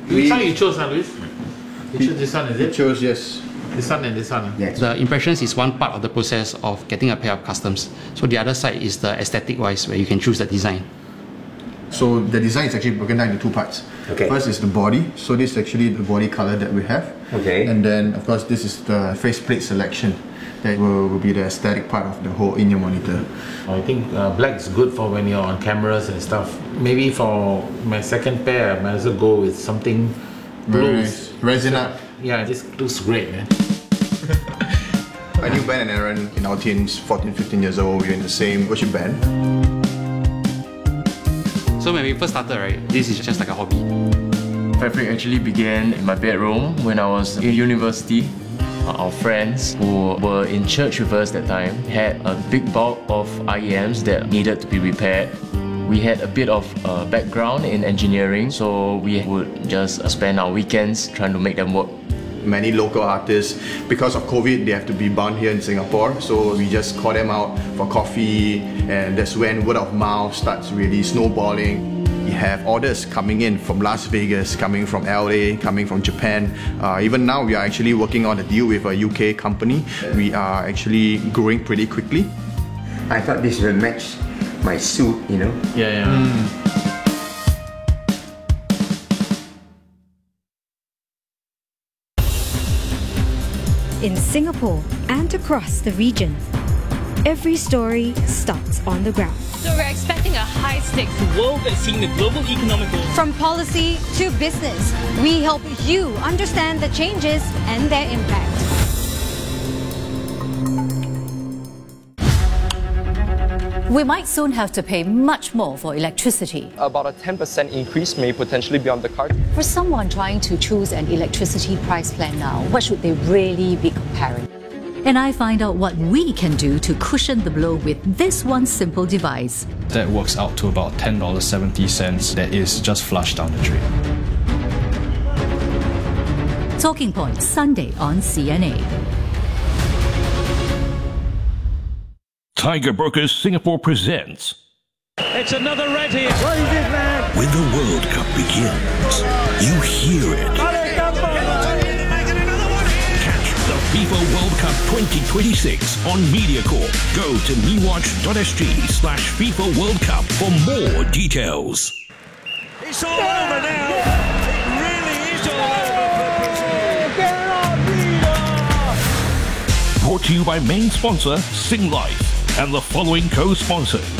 Which one you chose, Luis? You chose this one, is it? Chose, yes. This one and this one. Yes. The impressions is one part of the process of getting a pair of customs. So the other side is the aesthetic wise, where you can choose the design. So the design is actually broken down into two parts. Okay. First is the body. So this is actually the body color that we have. Okay. And then of course this is the faceplate selection. That will be the aesthetic part of the whole in-ear monitor. I think black is good for when you're on cameras and stuff. Maybe for my second pair, I might as well go with something blue. Resin up. Yeah, this looks great, man. I knew Ben and Aaron in our teens, 14, 15 years old. We were in the same worship band. So when we first started, right, this is just like a hobby. Fabric actually began in my bedroom when I was in university. Our friends who were in church with us that time had a big bulk of IEMs that needed to be repaired. We had a bit of background in engineering, so we would just spend our weekends trying to make them work. Many local artists, because of COVID, they have to be bound here in Singapore. So we just call them out for coffee, and that's when word of mouth starts really snowballing. We have orders coming in from Las Vegas, coming from LA, coming from Japan. Even now, we are actually working on a deal with a UK company. We are actually growing pretty quickly. I thought this will match my suit, you know. Yeah. In Singapore and across the region, every story starts on the ground. So we're expecting a high-stakes world that's seeing the global economic growth. From policy to business, we help you understand the changes and their impact. We might soon have to pay much more for electricity. About a 10% increase may potentially be on the card. For someone trying to choose an electricity price plan now, what should they really be comparing? And I find out what we can do to cushion the blow with this one simple device. That works out to about $10.70 that is just flushed down the drain. Talking Point, Sunday on CNA. Tiger Brokers Singapore presents. It's another red here. When the World Cup begins, you hear it. Catch the FIFA World Cup 2026 on MediaCorp. Go to mewatch.sg/FIFA World Cup for more details. It's all over now. It really is all over. Brought to you by main sponsor Sing Life and the following co-sponsors.